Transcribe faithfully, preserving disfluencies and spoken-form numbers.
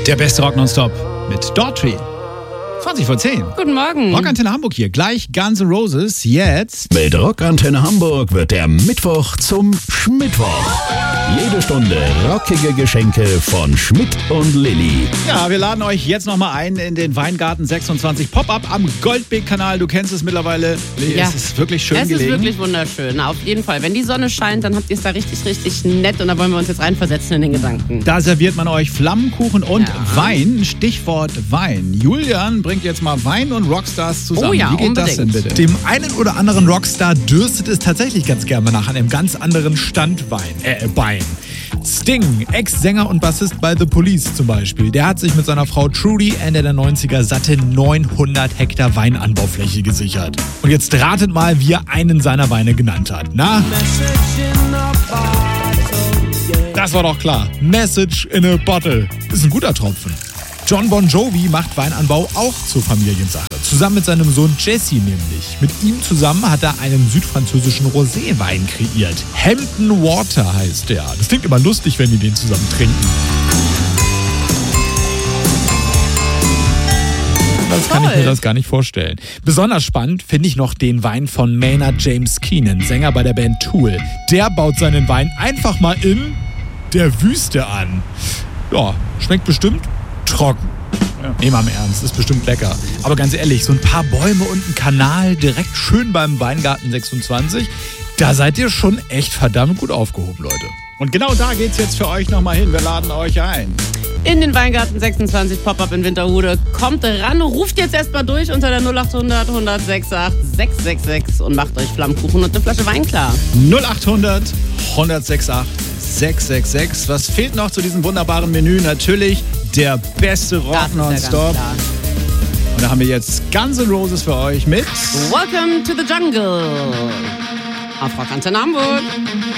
Der beste Rock nonstop mit Daughtry. zwanzig vor zehn. Guten Morgen. Rockantenne Hamburg hier. Gleich Guns N' Roses. Jetzt. Mit Rockantenne Hamburg wird der Mittwoch zum Schmittwoch. Jede Stunde rockige Geschenke von Schmidt und Lilly. Ja, wir laden euch jetzt nochmal ein in den Weingarten sechsundzwanzig Pop-Up am Goldbeek-Kanal. Du kennst es mittlerweile. Ja. Es ist wirklich schön es gelegen. Es ist wirklich wunderschön. Auf jeden Fall. Wenn die Sonne scheint, dann habt ihr es da richtig, richtig nett. Und da wollen wir uns jetzt reinversetzen in den Gedanken. Da serviert man euch Flammkuchen und Ja. Wein. Stichwort Wein. Julian bringt jetzt mal Wein und Rockstars zusammen. Oh ja, Wie geht unbedingt. das denn bitte? Dem einen oder anderen Rockstar dürstet es tatsächlich ganz gerne nach einem ganz anderen Standwein, äh, Bein. Sting, Ex-Sänger und Bassist bei The Police zum Beispiel, der hat sich mit seiner Frau Trudy Ende der neunziger satte neunhundert Hektar Weinanbaufläche gesichert. Und jetzt ratet mal, wie er einen seiner Weine genannt hat. Na? Das war doch klar. Message in a Bottle. Ist ein guter Tropfen. John Bon Jovi macht Weinanbau auch zur Familiensache. Zusammen mit seinem Sohn Jesse nämlich. Mit ihm zusammen hat er einen südfranzösischen Roséwein kreiert. Hampton Water heißt der. Das klingt immer lustig, wenn die den zusammen trinken. Das kann ich mir das gar nicht vorstellen. Besonders spannend finde ich noch den Wein von Maynard James Keenan, Sänger bei der Band Tool. Der baut seinen Wein einfach mal in der Wüste an. Ja, schmeckt bestimmt trocken. Ja. Nehmen wir im Ernst, ist bestimmt lecker. Aber ganz ehrlich, so ein paar Bäume und ein Kanal direkt schön beim Weingarten sechsundzwanzig, da seid ihr schon echt verdammt gut aufgehoben, Leute. Und genau da geht's jetzt für euch nochmal hin. Wir laden euch ein. In den Weingarten sechsundzwanzig Pop-Up in Winterhude. Kommt ran, ruft jetzt erstmal durch unter der null acht hundert, hundertsechsundachtzig, sechshundertsechsundsechzig und macht euch Flammkuchen und eine Flasche Wein klar. null acht hundert, hundertsechsundachtzig, sechshundertsechsundsechzig. Was fehlt noch zu diesem wunderbaren Menü? Natürlich der beste Rock Das ist ja ganz nonstop. klar. Und da haben wir jetzt Guns N' Roses für euch mit Welcome to the Jungle. Auf Rockantenne Hamburg.